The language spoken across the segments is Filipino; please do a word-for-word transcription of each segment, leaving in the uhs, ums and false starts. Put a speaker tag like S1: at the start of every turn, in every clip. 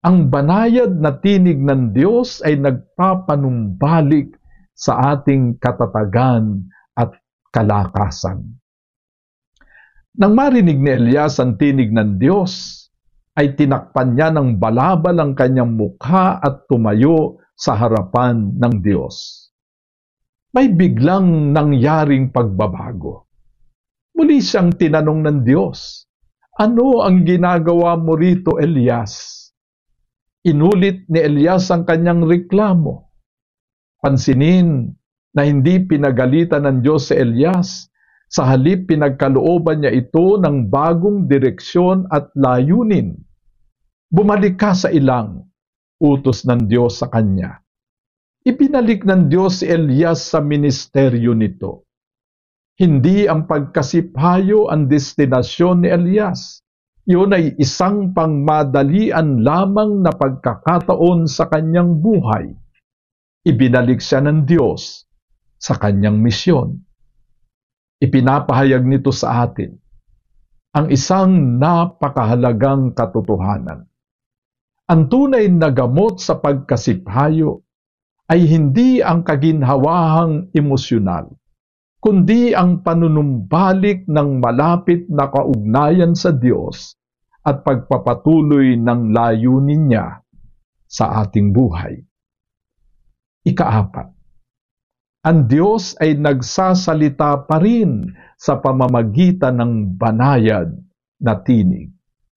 S1: Ang banayad na tinig ng Diyos ay nagpapanumbalik sa ating katatagan at kalakasan. Nang marinig ni Elias ang tinig ng Diyos, ay tinakpan niya ng balabal ang kanyang mukha at tumayo sa harapan ng Diyos. May biglang nangyaring pagbabago. Muli siyang tinanong ng Diyos, "Ano ang ginagawa mo rito, Elias?" Inulit ni Elias ang kanyang reklamo. Pansinin na hindi pinagalitan ng Diyos si Elias, sa halip pinagkalooban niya ito ng bagong direksyon at layunin. "Bumalik ka sa ilang," utos ng Diyos sa kanya. Ibinalik ng Diyos si Elias sa ministeryo nito. Hindi ang pagkasiphayo ang destinasyon ni Elias. Iyon ay isang pangmadalian lamang na pagkakataon sa kanyang buhay. Ibinalik siya ng Diyos sa kanyang misyon. Ipinapahayag nito sa atin ang isang napakahalagang katotohanan. Ang tunay na gamot sa pagkasiphayo ay hindi ang kaginhawahang emosyonal, kundi ang panunumbalik ng malapit na kaugnayan sa Diyos at pagpapatuloy ng layunin niya sa ating buhay. Ikaapat, ang Diyos ay nagsasalita pa rin sa pamamagitan ng banayad na tinig.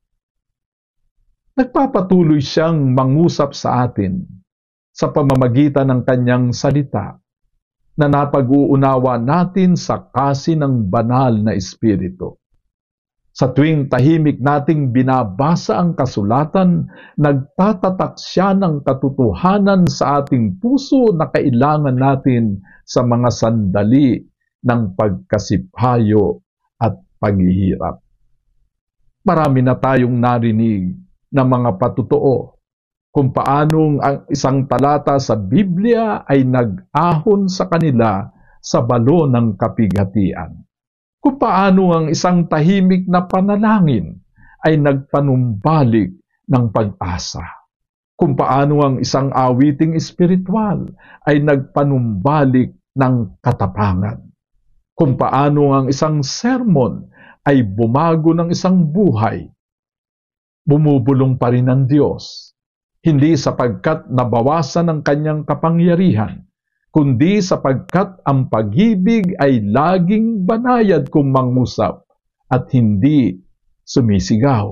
S1: Nagpapatuloy siyang mangusap sa atin sa pamamagitan ng kanyang salita na napag-uunawa natin sa kasi ng banal na Espiritu. Sa tuwing tahimik nating binabasa ang kasulatan, nagtatatak siya ng katotohanan sa ating puso na kailangan natin sa mga sandali ng pagkasiphayo at paghihirap. Marami na tayong narinig na mga patotoo kung paanong ang isang talata sa Biblia ay nag-ahon sa kanila sa balon ng kapighatian. Kung paano ang isang tahimik na panalangin ay nagpanumbalik ng pag-asa. Kung paano ang isang awiting espiritual ay nagpanumbalik ng katapangan. Kung paano ang isang sermon ay bumago ng isang buhay. Bumubulong pa rin ang Diyos, hindi sapagkat nabawasan ang kanyang kapangyarihan, kundi sapagkat ang pag-ibig ay laging banayad kung mangusap at hindi sumisigaw.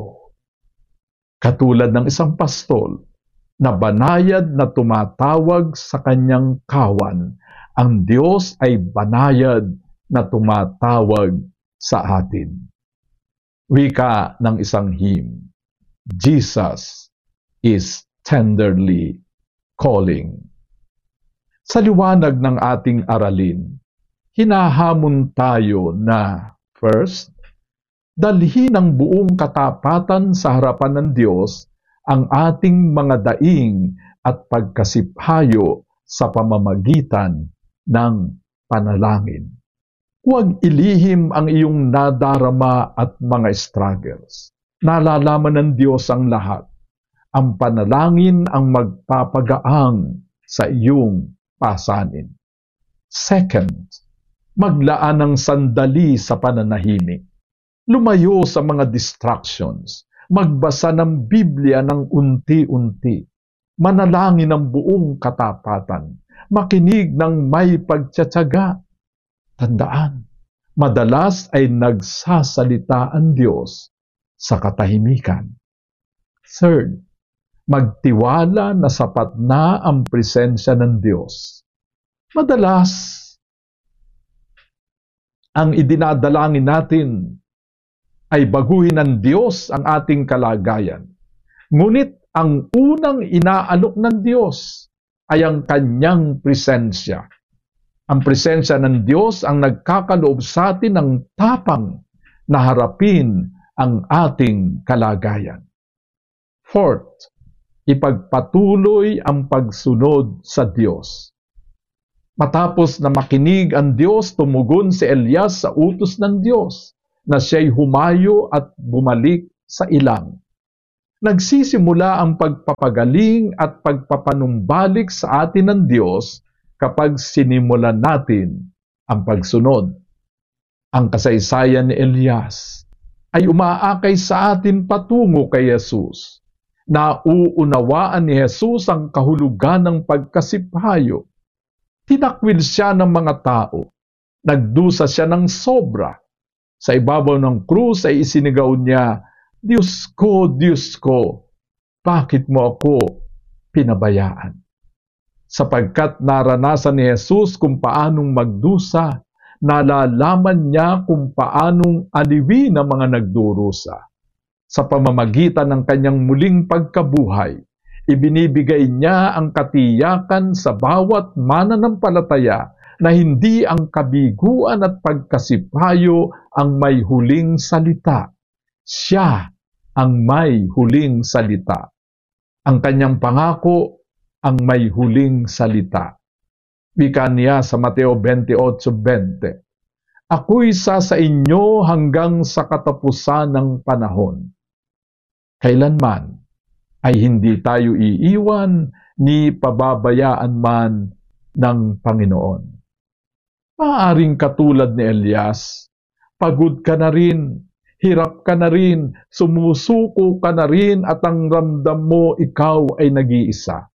S1: Katulad ng isang pastol na banayad na tumatawag sa kanyang kawan, ang Diyos ay banayad na tumatawag sa atin. Wika ng isang hymn, Jesus is tenderly calling. Sa liwanag ng ating aralin, hinahamon tayo na first, dalhin ng buong katapatan sa harapan ng Diyos ang ating mga daing at pagkasiphayo sa pamamagitan ng panalangin. Huwag ilihim ang iyong nadarama at mga struggles. Nalalaman ng Diyos ang lahat. Ang panalangin ang magpapagaang sa iyong pasanin. Second, maglaan ng sandali sa pananahimik. Lumayo sa mga distractions. Magbasa ng Biblia ng unti-unti. Manalangin ng buong katapatan. Makinig ng may pagtsatsaga. Tandaan, madalas ay nagsasalita ang Diyos sa katahimikan. Third, magtiwala na sapat na ang presensya ng Diyos. Madalas, ang idinadalangin natin ay baguhin ng Diyos ang ating kalagayan. Ngunit ang unang inaalok ng Diyos ay ang kanyang presensya. Ang presensya ng Diyos ang nagkakaloob sa atin ng tapang na harapin ang ating kalagayan. Fourth, ipagpatuloy ang pagsunod sa Diyos. Matapos na makinig ang Diyos, tumugon si Elias sa utos ng Diyos na siya'y humayo at bumalik sa ilang. Nagsisimula ang pagpapagaling at pagpapanumbalik sa atin ng Diyos kapag sinimulan natin ang pagsunod. Ang kasaysayan ni Elias ay umaakay sa atin patungo kay Jesus. Nauunawaan ni Jesus ang kahulugan ng pagkasipayo. Tinakwil siya ng mga tao. Nagdusa siya ng sobra. Sa ibabaw ng krus ay isinigaw niya, Diyos ko, Diyos ko, bakit mo ako pinabayaan? Sapagkat naranasan ni Jesus kung paanong magdusa, nalalaman niya kung paanong aliwin ang mga nagdurusa. Sa pamamagitan ng kanyang muling pagkabuhay, ibinibigay niya ang katiyakan sa bawat mananampalataya na hindi ang kabiguan at pagkasipayo ang may huling salita. Siya ang may huling salita. Ang kanyang pangako ang may huling salita. Wika niya sa Mateo twenty-eight twenty, Ako'y sa sa inyo hanggang sa katapusan ng panahon. Kailanman ay hindi tayo iiwan ni pababayaan man ng Panginoon. Maaaring katulad ni Elias, pagod ka na rin, hirap ka na rin, sumusuko ka na rin at ang ramdam mo ikaw ay nag-iisa.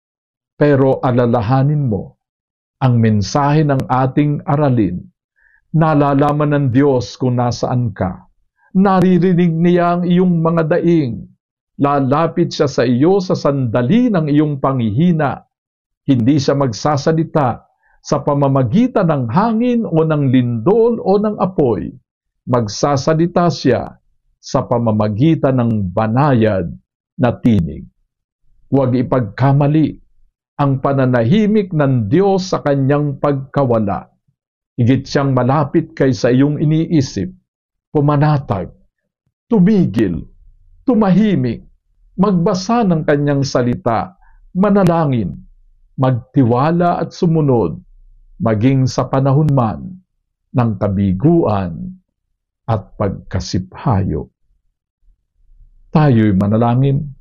S1: Pero alalahanin mo, ang mensahe ng ating aralin, nalalaman ng Diyos kung nasaan ka. Naririnig niya ang iyong mga daing. Lalapit siya sa iyo sa sandali ng iyong panghihina. Hindi siya magsasalita sa pamamagitan ng hangin o ng lindol o ng apoy. Magsasalita siya sa pamamagitan ng banayad na tinig. Huwag ipagkamali ang pananahimik ng Diyos sa kanyang pagkawala. Higit siyang malapit kaysa iyong iniisip. Pumanatag, tumigil, tumahimik, magbasa ng kanyang salita, manalangin, magtiwala at sumunod, maging sa panahon man ng kabiguan at pagkasiphayo. Tayo'y manalangin.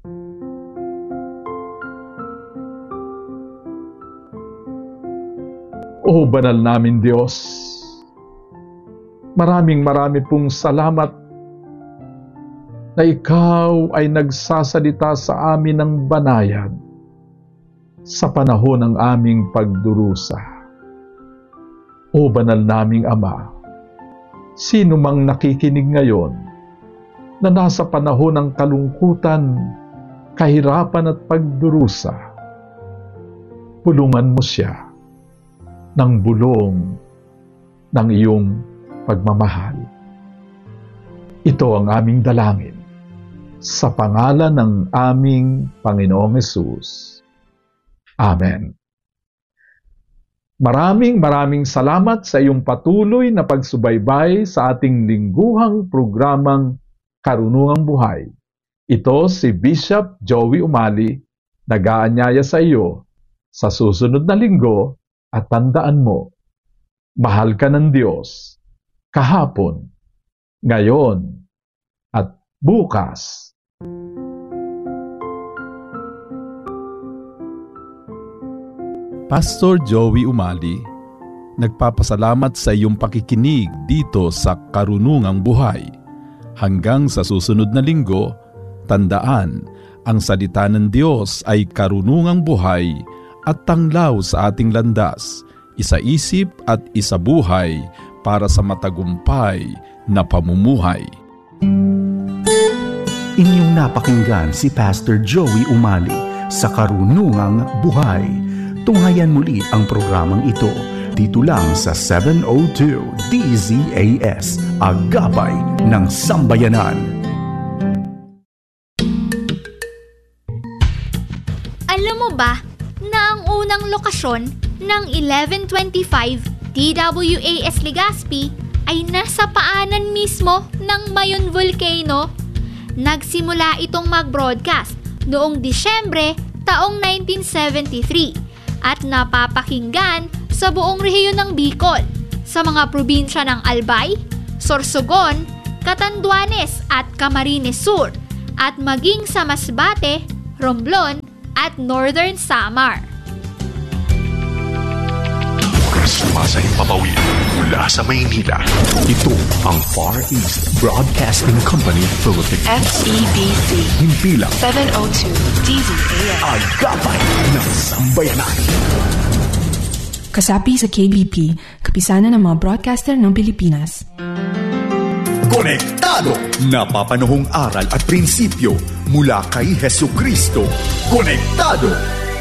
S1: O banal namin Diyos, maraming marami pong salamat na Ikaw ay nagsasalita sa amin ng banayad sa panahon ng aming pagdurusa. O banal naming Ama, sino mang nakikinig ngayon na nasa panahon ng kalungkutan, kahirapan at pagdurusa, bulungan mo siya ng bulong ng iyong pagmamahal. Ito ang aming dalangin sa pangalan ng aming Panginoong Hesus. Amen. Maraming maraming salamat sa iyong patuloy na pagsubaybay sa ating lingguhang programang Karunungang Buhay. Ito si Bishop Joey Umali, nag-aanyaya sa iyo sa susunod na linggo at tandaan mo, mahal ka ng Diyos kahapon, ngayon, at bukas.
S2: Pastor Joey Umali, nagpapasalamat sa iyong pakikinig dito sa Karunungang Buhay. Hanggang sa susunod na linggo, tandaan, ang salita ng Diyos ay karunungang buhay at tanglaw sa ating landas, isa-isip at isabuhay para sa matagumpay na pamumuhay.
S3: Inyong napakinggan si Pastor Joey Umali sa Karunungang Buhay. Tunghayan muli ang programang ito dito lang sa seven oh two D Z A S, Agapay ng Sambayanan.
S4: Alam mo ba na ang unang lokasyon ng eleven twenty-five D W A S Legazpi ay nasa paanan mismo ng Mayon Volcano? Nagsimula itong mag-broadcast noong Disyembre taong nineteen seventy-three at napapakinggan sa buong rehiyon ng Bicol, sa mga probinsya ng Albay, Sorsogon, Catanduanes at Camarines Sur, at maging sa Masbate, Romblon at Northern Samar.
S3: Sumasayang papawid mula sa Maynila. Ito ang Far East Broadcasting Company Philippines.
S5: F E B C.
S3: Himpilang
S5: seven oh two D Z A S.
S3: Agapay ng Sambayanan.
S6: Kasapi sa K B P, kapisanan ng mga broadcaster ng Pilipinas.
S3: Konektado! Napapanahong aral at prinsipyo mula kay Hesukristo. Konektado!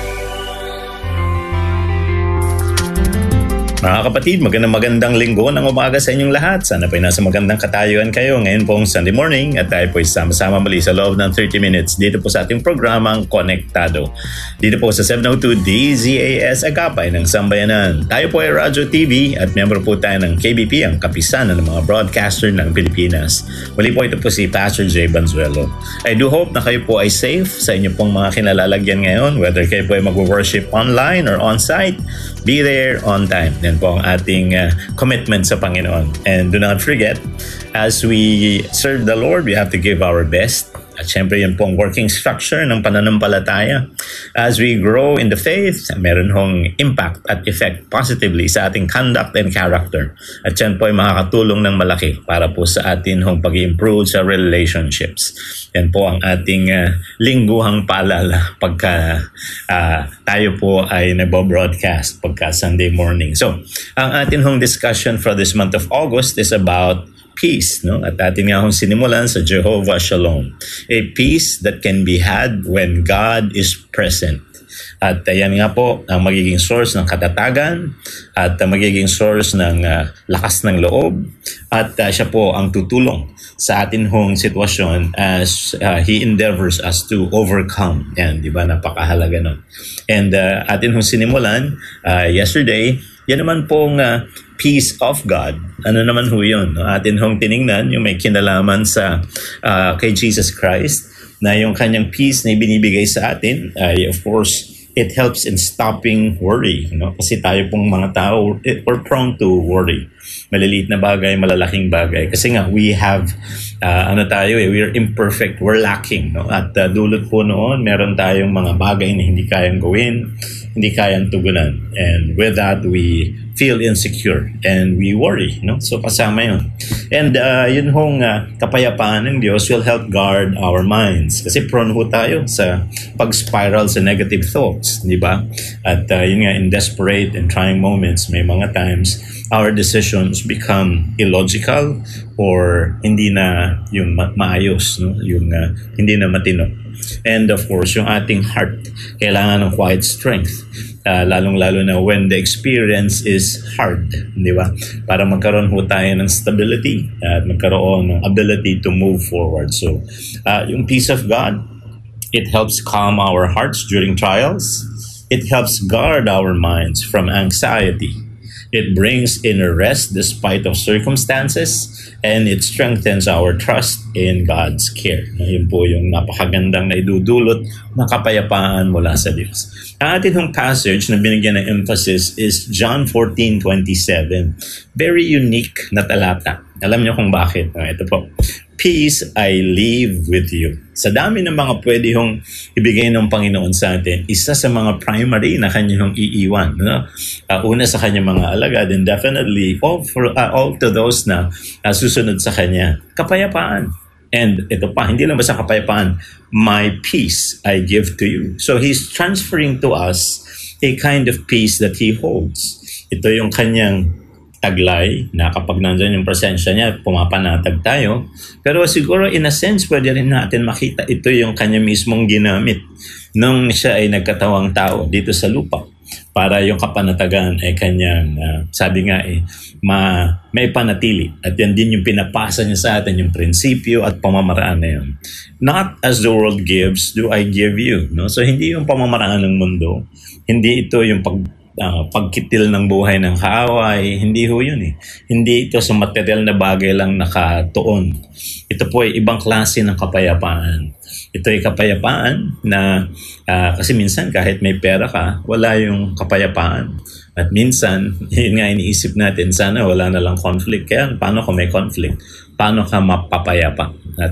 S7: Mga kapatid, magandang magandang linggo ng umaga sa inyong lahat. Sana po'y nasa magandang katayuan kayo ngayon pong Sunday morning at tayo po'y sama-sama muli sa loob ng thirty minutes dito po sa ating programang Konektado. Dito po sa seven oh two D Z A S Agapay ng Sambayanan. Tayo po ay Radyo T V at member po tayo ng K B P, ang kapisanan ng mga broadcaster ng Pilipinas. Muli po ito po si Pastor Jay Banzuelo. I do hope na kayo po ay safe sa inyo pong mga kinalalagyan ngayon, whether kayo po ay mag-worship online or on-site. Be there on time. Yan po ang ating uh, commitment sa Panginoon. And do not forget, as we serve the Lord, we have to give our best. At syempre yan po ang working structure ng pananampalataya. As we grow in the faith, meron hong impact at effect positively sa ating conduct and character. At yan po ay makakatulong ng malaki para po sa atin hong pag-improve sa relationships. Yan po ang ating uh, lingguhang paalala pagka uh, tayo po ay nagbo-broadcast pagka Sunday morning. So, ang atin hong discussion for this month of August is about peace, no? At atin nga hong sinimulan sa Jehovah Shalom. A peace that can be had when God is present. At uh, yan nga po ang magiging source ng katatagan at uh, magiging source ng uh, lakas ng loob. At uh, siya po ang tutulong sa atin hong sitwasyon as uh, He endeavors us to overcome. Yan, di ba? Napakahalaga nun. And uh, atin hong sinimulan uh, yesterday, yan naman pong uh, peace of God. Ano naman ho yun? No? Atin hong tiningnan yung may kinalaman sa uh, kay Jesus Christ na yung kanyang peace na ibinibigay sa atin. Uh, of course, it helps in stopping worry. No? Kasi tayo pong mga tao, we're prone to worry. Maliliit na bagay, malalaking bagay. Kasi nga, we have, uh, ano tayo eh, we're imperfect, we're lacking. No? At uh, dulot po noon, meron tayong mga bagay na hindi kayang gawin, hindi kayang tugunan. And with that, we feel insecure and we worry. No? So kasama yun. And uh, yun hong uh, kapayapaan ng Diyos will help guard our minds. Kasi prone ho tayo sa pag-spiral sa negative thoughts. Di ba? At uh, yun nga, in desperate and trying moments, may mga times, our decisions become illogical or hindi na yung ma- maayos, no? Yung uh, hindi na matino. And of course, yung ating heart, kailangan ng quiet strength. Uh, lalong-lalo na when the experience is hard, di ba? Para magkaroon ho tayo ng stability at magkaroon ng ability to move forward. So, uh, yung peace of God, it helps calm our hearts during trials. It helps guard our minds from anxiety. It brings inner rest despite of circumstances, and it strengthens our trust in God's care. Yun po yung napakagandang na idudulot na kapayapaan mula sa Diyos. Ang atin hong passage na binigyan ng emphasis is John fourteen twenty-seven. Very unique na talata. Alam niyo kung bakit? Ito po. Peace I leave with you. Sa dami ng mga pwede hong ibigay ng Panginoon sa atin, isa sa mga primary na kanyang iiwan. No? Uh, una sa kanyang mga alagad, and definitely all, for, uh, all to those na uh, susunod sa kanya, kapayapaan. And ito pa, hindi lang basta kapayapaan, my peace I give to you. So He's transferring to us a kind of peace that He holds. Ito yung kanyang taglay na kapag nandyan yung presensya niya, pumapanatag tayo. Pero siguro in a sense, pwede rin natin makita ito yung kanya mismong ginamit nung siya ay nagkatawang tao dito sa lupa. Para yung kapanatagan ay kanyang, uh, sabi nga eh, ma, may panatili. At yan din yung pinapasa niya sa atin, yung prinsipyo at pamamaraan na yun. Not as the world gives, do I give you. No? So hindi yung pamamaraan ng mundo. Hindi ito yung pag Uh, pagkitil ng buhay ng kaaway, hindi ho yun eh. Hindi ito sa material na bagay lang nakatuon. Ito po ay ibang klase ng kapayapaan. Ito ay kapayapaan na uh, kasi minsan kahit may pera ka, wala yung kapayapaan. At minsan, yun nga iniisip natin, sana wala na lang conflict. Kaya paano kung may conflict? Paano ka mapapayapa? At